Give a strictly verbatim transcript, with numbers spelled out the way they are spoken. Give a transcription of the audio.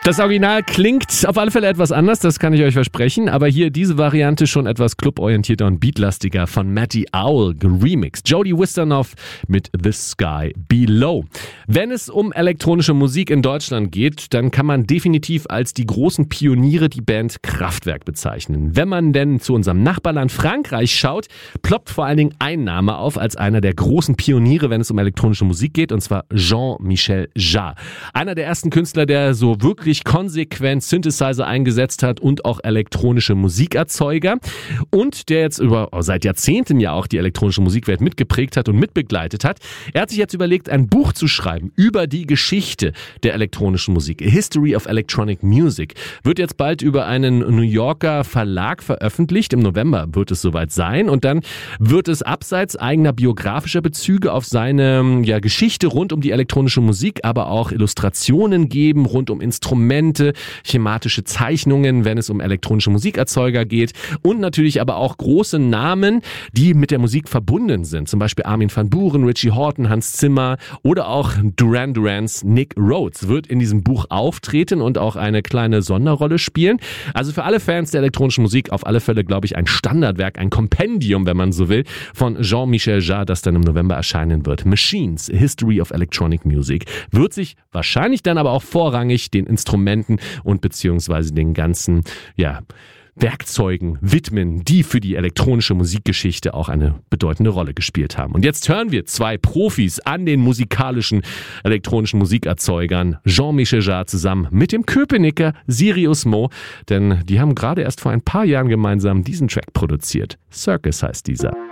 Das Original klingt auf alle Fälle etwas anders, das kann ich euch versprechen, aber hier diese Variante schon etwas cluborientierter und beatlastiger von Matty Owl geremixed. Jody Wisternoff mit The Sky Below. Wenn es um elektronische Musik in Deutschland geht, dann kann man definitiv als die großen Pioniere die Band Kraftwerk bezeichnen. Wenn man denn zu unserem Nachbarland Frankreich schaut, ploppt vor allen Dingen ein Name auf als einer der großen Pioniere, wenn es um elektronische Musik geht, und zwar Jean-Michel Jarre. Einer der ersten Künstler, der so wirklich konsequent Synthesizer eingesetzt hat und auch elektronische Musikerzeuger und der jetzt über seit Jahrzehnten ja auch die elektronische Musikwelt mitgeprägt hat und mitbegleitet hat. Er hat sich jetzt überlegt, ein Buch zu schreiben über die Geschichte der elektronischen Musik. A History of Electronic Music. Wird jetzt bald über einen New Yorker Verlag veröffentlicht. Im November wird es soweit sein und dann wird es abseits eigener biografischer Bezüge auf seine ja, Geschichte rund um die elektronische Musik, aber auch Illustrationen geben rund um Instrumente, schematische Zeichnungen, wenn es um elektronische Musikerzeuger geht und natürlich aber auch große Namen, die mit der Musik verbunden sind. Zum Beispiel Armin van Buuren, Richie Hawtin, Hans Zimmer oder auch Duran Durans Nick Rhodes wird in diesem Buch auftreten und auch eine kleine Sonderrolle spielen. Also für alle Fans der elektronischen Musik auf alle Fälle, glaube ich, ein Standardwerk, ein Kompendium, wenn man so will, von Jean-Michel Jarre, das dann im November erscheinen wird. Machines, A History of Electronic Music, wird sich wahrscheinlich dann aber auch vorrangig den Instrumenten und beziehungsweise den ganzen, ja, Werkzeugen widmen, die für die elektronische Musikgeschichte auch eine bedeutende Rolle gespielt haben. Und jetzt hören wir zwei Profis an den musikalischen elektronischen Musikerzeugern, Jean-Michel Jarre zusammen mit dem Köpenicker Sirius Mo, denn die haben gerade erst vor ein paar Jahren gemeinsam diesen Track produziert. Circus heißt dieser.